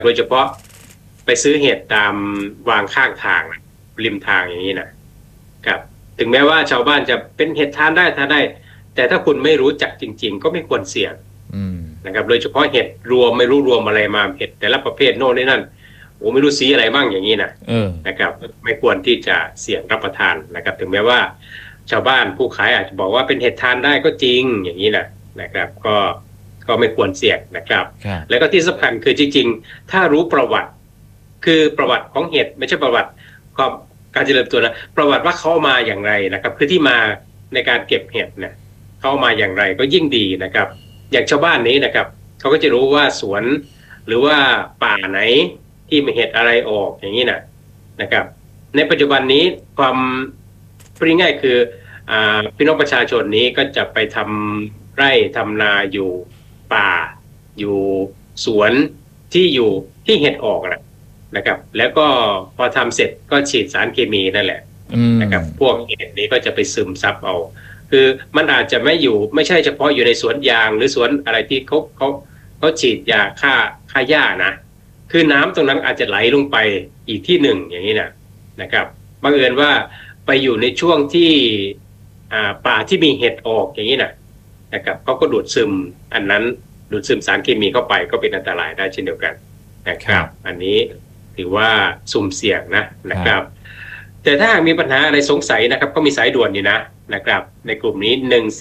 โดยเฉพาะไปซื้อเห็ดตามวางข้างทางริมทางอย่างนี้นะครับถึงแม้ว่าชาวบ้านจะเป็นเห็ดทานได้แต่ถ้าคุณไม่รู้จักจริงๆก็ไม่ควรเสี่ยงนะครับโดยเฉพาะเห็ดรวมไม่รู้รวมอะไรมาเห็ดแต่ละประเภทโน่นนี่นั่นโอ้ไม่รู้สีอะไรบ้างอย่างนี้นะครับไม่ควรที่จะเสี่ยงรับประทานนะครับถึงแม้ว่าชาวบ้านผู้ขายอาจจะบอกว่าเป็นเห็ดทานได้ก็จริงอย่างนี้นะครับก็ไม่ควรเสี่ยงนะครับแล้วก็ที่สำคัญคือจริงๆถ้ารู้ประวัติคือประวัติของเห็ดไม่ใช่ประวัติการเจริญตัวนะประวัติว่าเขามาอย่างไรนะครับคือที่มาในการเก็บเห็ดเนี่ยเขามาอย่างไรก็ยิ่งดีนะครับอย่างชาวบ้านนี้นะครับเขาก็จะรู้ว่าสวนหรือว่าป่าไหนที่มีเห็ดอะไรออกอย่างนี้นะครับในปัจจุบันนี้ความพูดง่ายๆคือพี่น้องประชาชนนี้ก็จะไปทำไร่ทำนาอยู่ป่าอยู่สวนที่เห็ดออกนะครับแล้วก็พอทำเสร็จก็ฉีดสารเคมีนั่นแหละนะครับพวกเห็ดนี้ก็จะไปซึมซับเอาคือมันอาจจะไม่ใช่เฉพาะอยู่ในสวนยางหรือสวนอะไรที่เขาฉีดยาฆ่าหญ้านะคือน้ำตรงนั้นอาจจะไหลลงไปอีกที่หนึ่งอย่างนี้นะครับบังเอิญว่าไปอยู่ในช่วงที่ป่าที่มีเห็ดออกอย่างนี้นะครับเขาก็ดูดซึมอันนั้นดูดซึมสารเคมีเข้าไปก็เป็นอันตรายได้เช่นเดียวกันนะครับอันนี้ถือว่าสุ่มเสี่ยงนะครับแต่ถ้ามีปัญหาอะไรสงสัยนะครับก็มีสายด่วนอยู่นะครับในกลุ่มนี้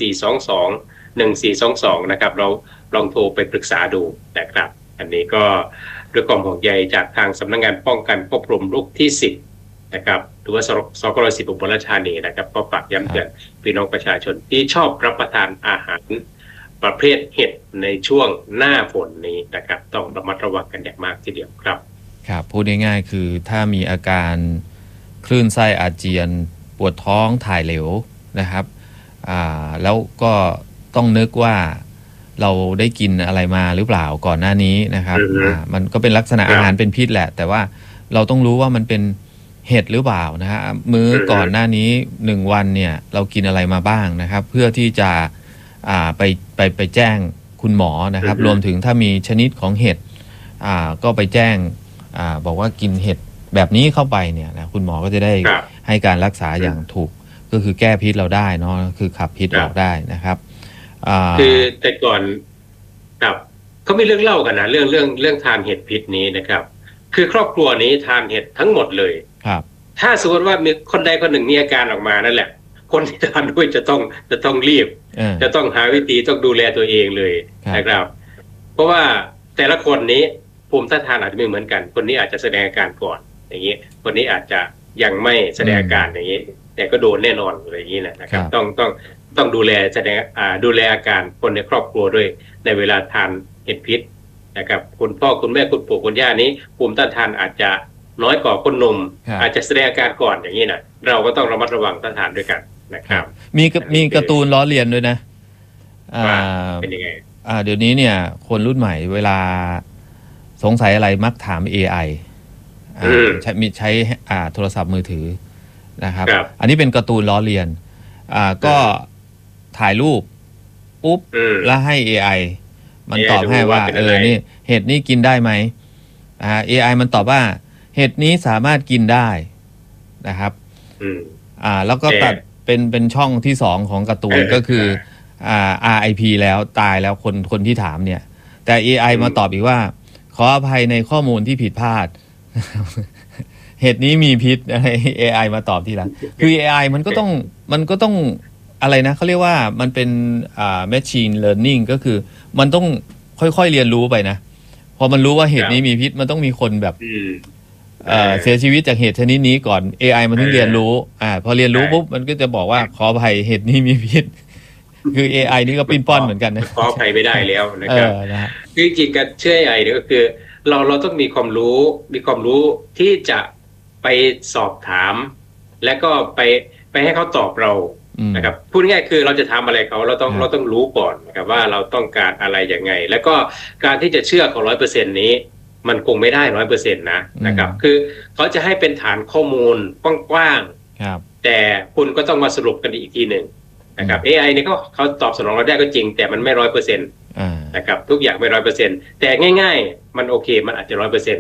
1422นะครับเราลองโทรไปปรึกษาดูนะครับอันนี้ก็ด้วยความห่วงใยจากทางสำนักงานป้องกันควบคุมโรคที่10นะครับหรือว่าสกล10อุบลราชธานีนะครับก็ฝากย้ำเตือนพี่น้องประชาชนที่ชอบรับประทานอาหารประเภทเห็ดในช่วงหน้าฝนนี้นะครับต้องระมัดระวังกันอย่างมากทีเดียวครับครับพูดง่ายๆคือถ้ามีอาการคลื่นไส้อาเจียนปวดท้องถ่ายเหลวนะครับแล้วก็ต้องนึกว่าเราได้กินอะไรมาหรือเปล่าก่อนหน้านี้นะครับมันก็เป็นลักษณะอาหารเป็นพิษแหละแต่ว่าเราต้องรู้ว่ามันเป็นเห็ดหรือเปล่านะฮะมื้อก่อนหน้านี้1วันเนี่ยเรากินอะไรมาบ้างนะครับเพื่อที่จะไปแจ้งคุณหมอนะครับรวมถึงถ้ามีชนิดของเห็ดก็ไปแจ้งบอกว่ากินเห็ดแบบนี้เข้าไปเนี่ยนะคุณหมอก็จะได้ให้การรักษาอย่างถูกก็คือแก้พิษเราได้เนาะคือขับพิษออกได้นะครับคือแต่ก่อนครับเขามีเรื่องเล่ากันนะเรื่องทานเห็ดพิษนี้นะครับคือครอบครัวนี้ทานเห็ดทั้งหมดเลยครับถ้าสมมติว่ามีคนใดคนหนึ่งมีอาการออกมานั่นแหละคนที่ทานด้วยจะต้องรีบจะต้องหาวิธีต้องดูแลตัวเองเลยนะครับเพราะว่าแต่ละคนนี้ภูมิต้านทานอาจจะไม่เหมือนกันคนนี้อาจจะแสดงอาการก่อนอย่างนี้คนนี้อาจจะยังไม่แสดงอาการอย่างนี้แต่ก็โดนแน่นอนอะไรอย่างนี้นะครับต้องดูแลดูแลอาการคนในครอบครัวด้วยในเวลาทานเห็ดพิษนะครับคุณพ่อคุณแม่คุณปู่คุณย่านี้ภูมิต้านทานอาจจะน้อยกว่าคนหนุ่มอาจจะแสดงอาการก่อนอย่างนี้เราก็ต้องระมัดระวังต้านทานด้วยกันนะครับมีการ์ตูนล้อเลียนด้วยนะเป็นยังไงเดี๋ยวนี้เนี่ยคนรุ่นใหม่เวลาสงสัยอะไรมักถาม AI ใช้โทรศัพท์มือถือนะครับอันนี้เป็นการ์ตูนล้อเลียนก็ถ่ายรูปปุ๊บแล้วให้ AI มันตอบให้ว่านี่เห็ดนี้กินได้ไหมAI มันตอบว่าเห็ดนี้สามารถกินได้นะครับแล้วก็ตัดเป็นช่องที่2ของการ์ตูนก็คือRIP แล้วตายแล้วคนที่ถามเนี่ยแต่ AI มาตอบอีกว่าขออภัยในข้อมูลที่ผิดพลาดเห็ดนี้มีพิษอะไร AI มาตอบทีหลังคือ AI มันก็ต้องอะไรนะเขาเรียกว่ามันเป็นmachine learning ก็คือมันต้องค่อยๆเรียนรู้ไปนะพอมันรู้ว่าเห็ดนี้มีพิษมันต้องมีคนแบบเสียชีวิตจากเห็ดชนิดนี้ก่อน AI มันถึงเรียนรู้พอเรียนรู้ปุ๊บมันก็จะบอกว่าขออภัยเห็ดนี้มีพิษคือ AI นี่ก็ปิ้นป้อนเหมือนกันนะขออภัยไม่ได้แล้วนะครับคือจริงๆการเชื่อ AI เนี่ยก็คือเราต้องมีความรู้ที่จะไปสอบถามและก็ไปให้เขาตอบเรานะครับพูดง่ายๆคือเราจะทำอะไรเขาเราต้องรู้ก่อนนะครับว่าเราต้องการอะไรยังไงแล้วก็การที่จะเชื่อเขา 100% นี้มันคงไม่ได้ 100% นะครับคือเขาจะให้เป็นฐานข้อมูลกว้างๆแต่คุณก็ต้องมาสรุปกันอีกทีหนึ่งนะครับ AI นี่เขาตอบสนองเราได้ก็จริงแต่มันไม่ 100% นะครับทุกอย่างไม่100%แต่ง่ายๆมันโอเคมันอาจจะ100%